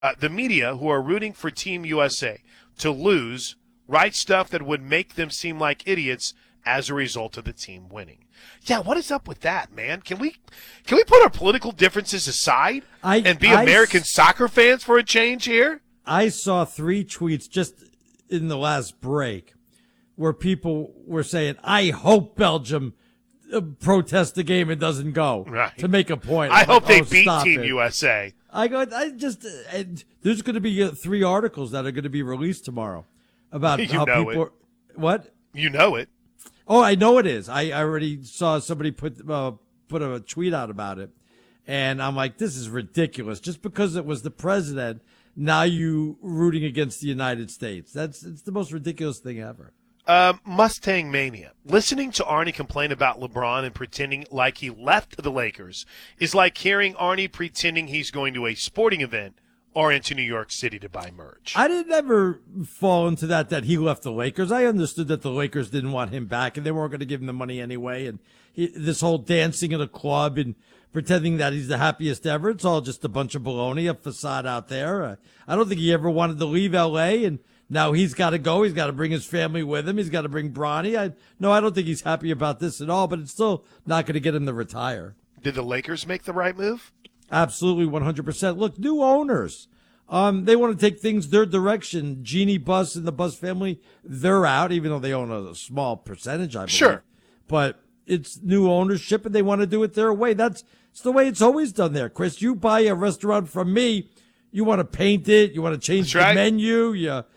The media who are rooting for Team USA to lose write stuff that would make them seem like idiots as a result of the team winning. Yeah, what is up with that, man? Can we put our political differences aside and be American soccer fans for a change here? I saw 3 tweets just in the last break where people were saying, I hope Belgium protests the game and doesn't go to make a point. I hope they beat Team USA. There's going to be 3 articles that are going to be released tomorrow about how people. What? You know it. Oh, I know it is. I already saw somebody put a tweet out about it, and I'm like, this is ridiculous. Just because it was the president, now you rooting against the United States. It's the most ridiculous thing ever. Mustang Mania. Listening to Arnie complain about LeBron and pretending like he left the Lakers is like hearing Arnie pretending he's going to a sporting event or into New York City to buy merch. I didn't ever fall into that he left the Lakers. I understood that the Lakers didn't want him back and they weren't going to give him the money anyway. And this whole dancing in a club and pretending that he's the happiest ever, it's all just a bunch of baloney, a facade out there. I don't think he ever wanted to leave L.A., and now he's got to go. He's got to bring his family with him. He's got to bring Bronny. I don't think he's happy about this at all, but it's still not going to get him to retire. Did the Lakers make the right move? Absolutely, 100%. Look, new owners. They want to take things their direction. Jeannie Buss and the Buss family, they're out, even though they own a small percentage, I believe. Sure. But it's new ownership, and they want to do it their way. It's the way it's always done there, Chris. You buy a restaurant from me, you want to paint it, you want to change the menu,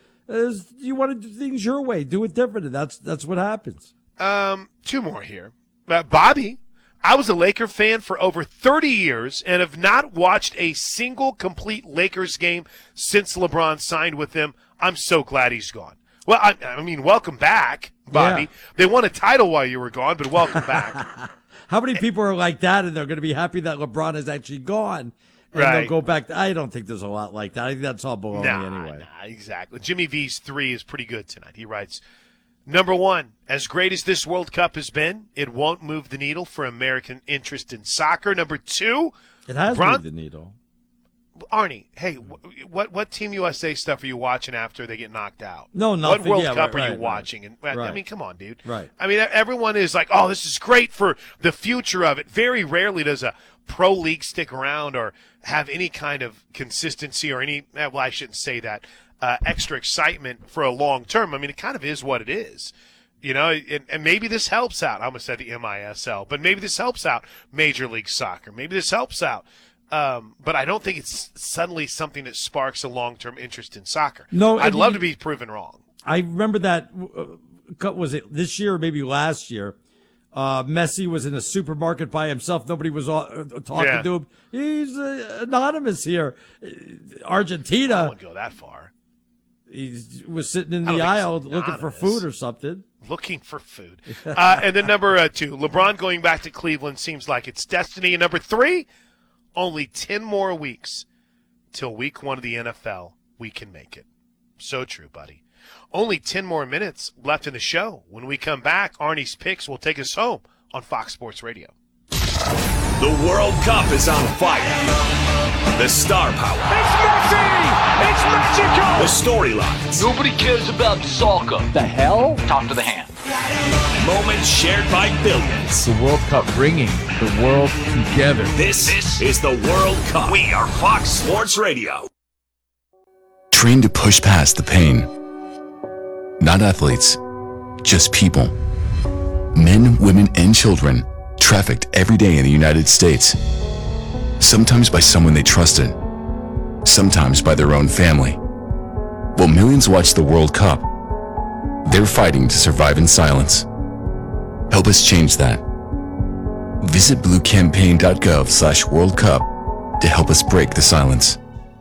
you want to do things your way, do it different, and that's what happens. 2 more here. Bobby, I was a Laker fan for over 30 years and have not watched a single complete Lakers game since LeBron signed with them. I'm so glad he's gone. Well, I mean, welcome back, Bobby. Yeah. They won a title while you were gone, but welcome back. How many people are like that, and they're going to be happy that LeBron is actually gone? And they'll go back. I don't think there's a lot like that. I think that's all baloney anyway. Nah, exactly. Jimmy V's 3 is pretty good tonight. He writes, Number 1, as great as this World Cup has been, it won't move the needle for American interest in soccer. Number 2, it has moved the needle. Arnie, hey, what Team USA stuff are you watching after they get knocked out? No, nothing. What World Cup are you watching? And right. I mean, come on, dude. Right. I mean, everyone is like, oh, this is great for the future of it. Very rarely does a pro league stick around or have any kind of consistency or any, well, I shouldn't say that, extra excitement for a long term. I mean, it kind of is what it is. You know, and maybe this helps out. I almost said the MISL, but maybe this helps out Major League Soccer. Maybe this helps out. But I don't think it's suddenly something that sparks a long-term interest in soccer. No, I'd love to be proven wrong. I remember that, was it this year or maybe last year? Messi was in a supermarket by himself. Nobody was talking to him. He's anonymous here. Argentina. I wouldn't go that far. He was sitting in the aisle looking for food or something. Looking for food. And then number 2, LeBron going back to Cleveland seems like it's destiny. And number 3, only 10 more weeks till week 1 of the NFL. We can make it. So true, buddy. Only 10 more minutes left in the show. When we come back, Arnie's Picks will take us home on Fox Sports Radio. The World Cup is on fire. The star power. It's Messi! It's magical! The storylines. Nobody cares about soccer. The hell? Talk to the hand. Moments shared by billions. The World Cup bringing the world together. This is the World Cup. We are Fox Sports Radio. Trained to push past the pain. Not athletes, just people. Men, women, and children trafficked every day in the United States. Sometimes by someone they trusted. Sometimes by their own family. While millions watch the World Cup, they're fighting to survive in silence. Help us change that. Visit bluecampaign.gov/World Cup to help us break the silence.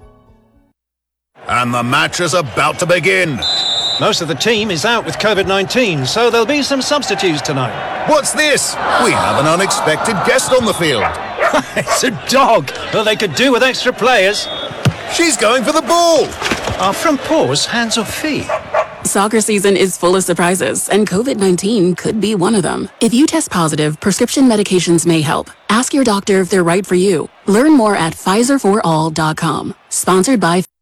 And the match is about to begin. Most of the team is out with COVID-19, so there'll be some substitutes tonight. What's this? We have an unexpected guest on the field. It's a dog. Well, they could do with extra players. She's going for the ball. Are front paws hands or feet? Soccer season is full of surprises, and COVID-19 could be one of them. If you test positive, prescription medications may help. Ask your doctor if they're right for you. Learn more at PfizerForAll.com. Sponsored by